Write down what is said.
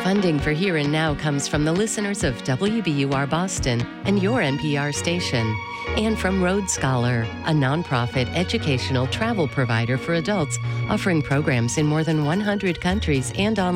Funding for Here and Now comes from the listeners of WBUR Boston and your NPR station, and from Road Scholar, a nonprofit educational travel provider for adults offering programs in more than 100 countries and online.